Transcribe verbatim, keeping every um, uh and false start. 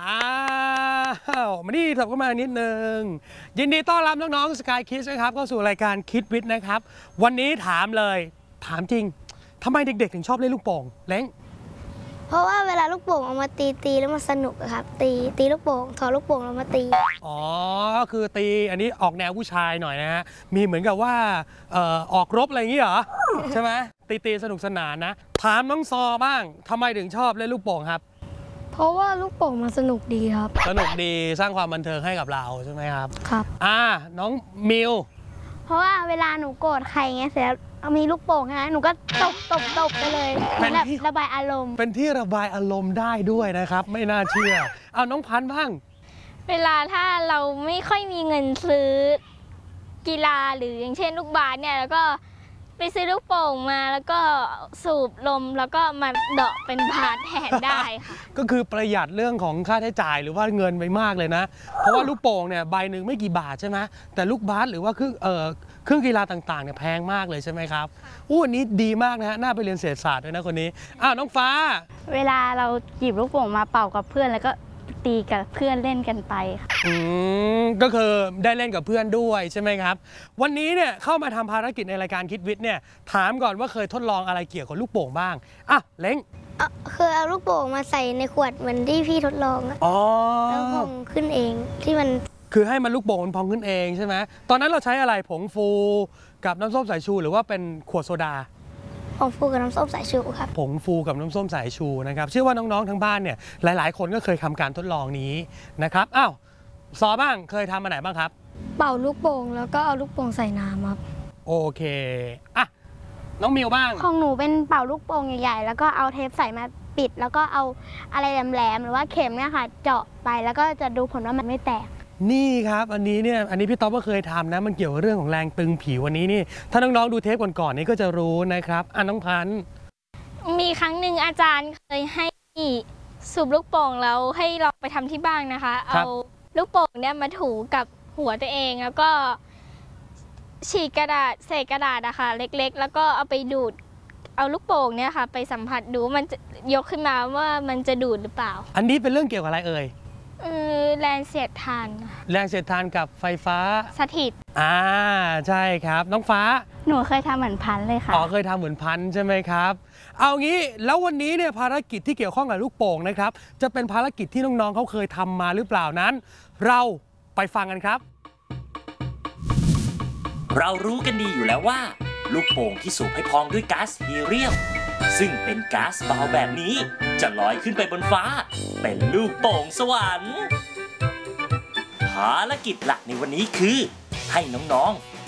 อ้าวมานี่ถบเข้ามานิดนึงยินดีต้อนรับน้องๆ Sky Kids นะครับเข้าสู่รายการ Kids With นะครับวันนี้ถามเลยถามจริงทำไมเด็กๆถึงชอบเล่นลูกโป่งเล้งเพราะว่าเวลาลูกโป่งเอามาตีตีแล้วมันสนุกครับตีตีลูกโป่งถอดลูกโป่งแล้วมาตีอ๋อก็คือตีอันนี้ออกแนวผู้ชายหน่อยนะฮะมีเหมือนกับว่าเอ่อออกรบอะไรอย่างนี้เหรอ ใช่ไหมตีตีสนุกสนานนะถามน้องซอบ้างทำไมถึงชอบเล่นลูกโป่งครับเพราะว่าลูกโป่งมันสนุกดีครับสนุกดีสร้างความบันเทิงให้กับเราใช่ไหมครับครับอ่าน้องมิวเพราะว่าเวลาหนูโกรธใครเงี้ยเสร็จมีลูกโป่งนะหนูก็ตบตบตบไปเลยเป็นแบบระบายอารมณ์เป็นที่ระบายอารมณ์ได้ด้วยนะครับไม่น่าเชื่อเอาน้องพันธุ์บ้างเวลาถ้าเราไม่ค่อยมีเงินซื้อกีฬาหรืออย่างเช่นลูกบาสเนี่ยแล้วก็ไปซื้อลูกโป่งมาแล้วก็สูบลมแล้วก็มาเดาะเป็นบาสแทนได้ค่ะก็คือประหยัดเรื่องของค่าใช้จ่ายหรือว่าเงินไปมากเลยนะเพราะว่าลูกโป่งเนี่ยใบหนึ่งไม่กี่บาทใช่ไหมแต่ลูกบาสหรือว่าเครื่องเอ่อเครื่องกีฬาต่างๆเนี่ยแพงมากเลยใช่ไหมครับอู้อันนี้ดีมากนะฮะน่าไปเรียนเศรษฐศาสตร์ด้วยนะคนนี้อ้าวน้องฟ้าเวลาเราหยิบลูกโป่งมาเป่ากับเพื่อนแล้วก็ตีกับเพื่อนเล่นกันไปค่ะอืมก็คือได้เล่นกับเพื่อนด้วยใช่ไหมครับวันนี้เนี่ยเข้ามาทำภารกิจในรายการคิดวิทย์เนี่ยถามก่อนว่าเคยทดลองอะไรเกี่ยวกับลูกโป่งบ้างอ่ะเล้งคือเอาลูกโป่งมาใส่ในขวดเหมือนที่พี่ทดลองอ๋อแล้วพองขึ้นเองที่มันคือให้มันลูกโป่งมันพองขึ้นเองใช่ไหมตอนนั้นเราใช้อะไรผงฟูกับน้ำส้มสายชูหรือว่าเป็นขวดโซดาผงฟูกับน้ำส้มสายชูครับผงฟูกับน้ำส้มสายชูนะครับเชื่อว่าน้องๆทั้งบ้านเนี่ยหลายๆคนก็เคยทำการทดลองนี้นะครับอ้าวซอบ้างเคยทำมาไหนบ้างครับเป่าลูกโป่งแล้วก็เอาลูกโป่งใส่น้ำครับโอเคอ่ะน้องมิวบ้างของหนูเป็นเป่าลูกโป่งใหญ่ๆแล้วก็เอาเทปใส่มาปิดแล้วก็เอาอะไรแหลมๆหรือว่าเข็มเนี่ยค่ะเจาะไปแล้วก็จะดูผลว่ามันไม่แตกนี่ครับอันนี้เนี่ยอันนี้พี่ต๊อบก็เคยทำนะมันเกี่ยวกับเรื่องของแรงตึงผิววันนี้นี่ถ้าน้องๆดูเทปก่อนๆนี้ก็จะรู้นะครับอ่ะน้องพันธุ์มีครั้งหนึ่งอาจารย์เคยให้สูบลูกโป่งแล้วให้ลองไปทำที่บ้านนะคะเอาลูกโป่งเนี่ยมาถูกับหัวตัวเองแล้วก็ฉีกกระดาษเศษกระดาษนะคะเล็กๆแล้วก็เอาไปดูดเอาลูกโป่งเนี่ยค่ะไปสัมผัสดูมันจะยกขึ้นมาว่ามันจะดูดหรือเปล่าอันนี้เป็นเรื่องเกี่ยวกับอะไรเอ่ยเออแรงเสียดทานแรงเสียดทานกับไฟฟ้าสถิตอ่าใช่ครับน้องฟ้าหนูเคยทำเหมือนพันเลยค่ะอ๋อเคยทำเหมือนพันใช่ไหมครับเอางี้แล้ววันนี้เนี่ยภารกิจที่เกี่ยวข้องกับลูกโป่งนะครับจะเป็นภารกิจที่น้องๆเขาเคยทำมาหรือเปล่านั้นเราไปฟังกันครับเรารู้กันดีอยู่แล้วว่าลูกโป่งที่สูบให้พองด้วยก๊าซฮีเลียมซึ่งเป็นก๊าซเบาแบบนี้จะลอยขึ้นไปบนฟ้าเป็นลูกโป่งสวรรค์ภารกิจหลักในวันนี้คือให้น้อง